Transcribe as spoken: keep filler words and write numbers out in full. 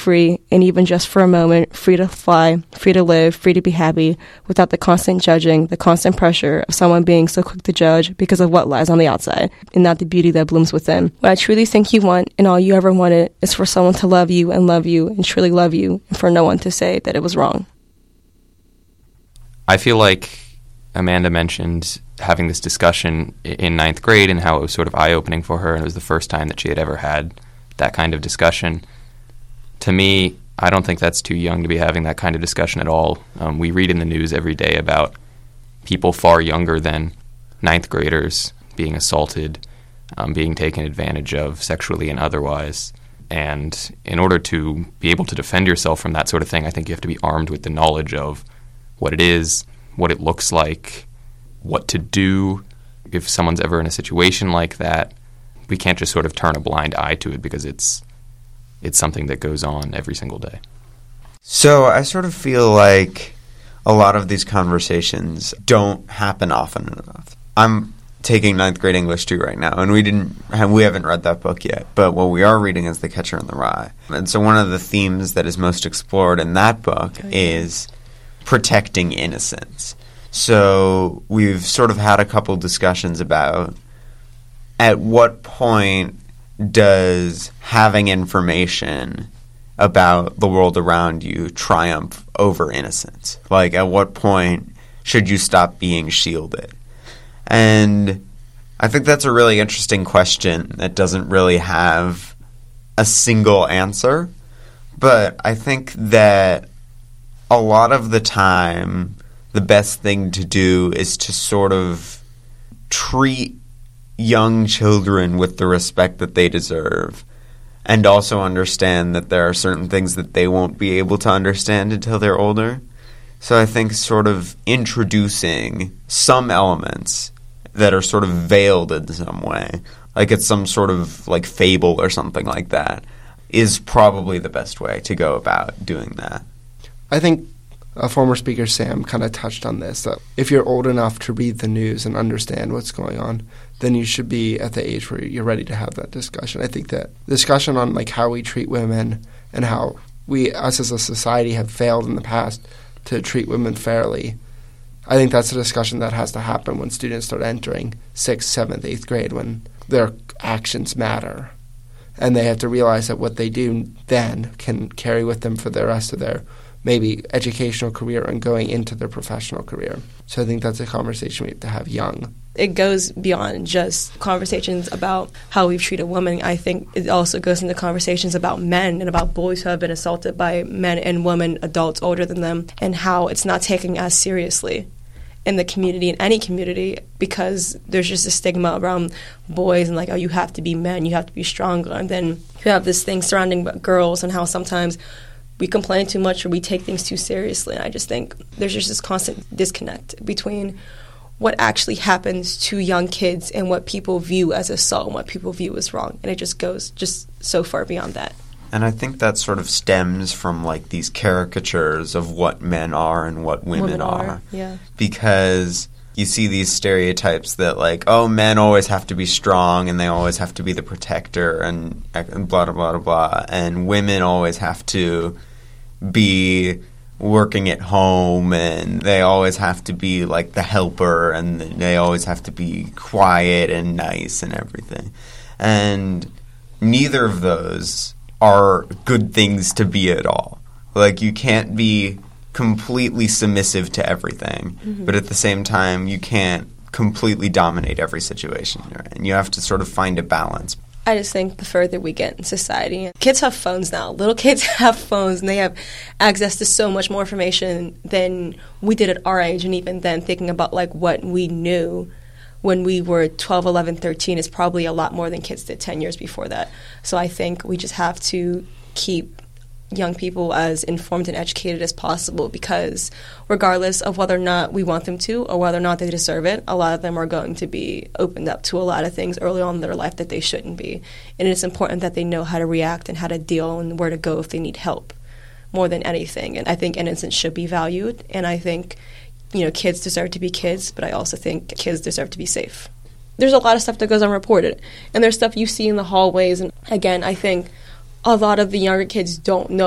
free, and even just for a moment, free to fly, free to live, free to be happy, without the constant judging, the constant pressure of someone being so quick to judge because of what lies on the outside, and not the beauty that blooms within. What I truly think you want, and all you ever wanted, is for someone to love you and love you and truly love you, and for no one to say that it was wrong. I feel like Amanda mentioned having this discussion in ninth grade and how it was sort of eye-opening for her, and it was the first time that she had ever had that kind of discussion. To me, I don't think that's too young to be having that kind of discussion at all. Um, we read in the news every day about people far younger than ninth graders being assaulted, um, being taken advantage of sexually and otherwise. And in order to be able to defend yourself from that sort of thing, I think you have to be armed with the knowledge of what it is, what it looks like, what to do if someone's ever in a situation like that. We can't just sort of turn a blind eye to it because it's it's something that goes on every single day. So I sort of feel like a lot of these conversations don't happen often enough. I'm taking ninth grade English two right now, and we didn't we haven't read that book yet, but what we are reading is The Catcher in the Rye. And so one of the themes that is most explored in that book is protecting innocence. So we've sort of had a couple discussions about at what point does having information about the world around you triumph over innocence? Like, at what point should you stop being shielded? And I think that's a really interesting question that doesn't really have a single answer. But I think that a lot of the time, the best thing to do is to sort of treat young children with the respect that they deserve, and also understand that there are certain things that they won't be able to understand until they're older. So I think sort of introducing some elements that are sort of veiled in some way, like it's some sort of like fable or something like that, is probably the best way to go about doing that. I think a former speaker, Sam, kind of touched on this, that if you're old enough to read the news and understand what's going on, then you should be at the age where you're ready to have that discussion. I think that discussion on like how we treat women and how we, us as a society, have failed in the past to treat women fairly, I think that's a discussion that has to happen when students start entering sixth, seventh, eighth grade, when their actions matter. And they have to realize that what they do then can carry with them for the rest of their maybe educational career and going into their professional career. So I think that's a conversation we have to have young. It goes beyond just conversations about how we've treated women. I think it also goes into conversations about men and about boys who have been assaulted by men and women, adults older than them, and how it's not taken as seriously in the community, in any community, because there's just a stigma around boys and like, oh, you have to be men, you have to be stronger. And then you have this thing surrounding girls and how sometimes we complain too much or we take things too seriously. And I just think there's just this constant disconnect between what actually happens to young kids and what people view as assault and what people view as wrong. And it just goes just so far beyond that. And I think that sort of stems from like these caricatures of what men are and what women, women are. are. Yeah. Because you see these stereotypes that like, oh, men always have to be strong and they always have to be the protector and, and blah, blah, blah, blah. And women always have to be working at home and they always have to be like the helper and they always have to be quiet and nice and everything. And neither of those are good things to be at all. Like, you can't be completely submissive to everything, mm-hmm. but at the same time, you can't completely dominate every situation you're in. You have to sort of find a balance. I just think the further we get in society, kids have phones now. Little kids have phones, and they have access to so much more information than we did at our age. And even then, thinking about like what we knew when we were twelve, eleven, thirteen is probably a lot more than kids did ten years before that. So I think we just have to keep young people as informed and educated as possible, because regardless of whether or not we want them to or whether or not they deserve it, a lot of them are going to be opened up to a lot of things early on in their life that they shouldn't be. And it's important that they know how to react and how to deal and where to go if they need help more than anything. And I think innocence should be valued, and I think, you know, kids deserve to be kids, but I also think kids deserve to be safe. There's a lot of stuff that goes unreported, and there's stuff you see in the hallways, and again, I think a lot of the younger kids don't know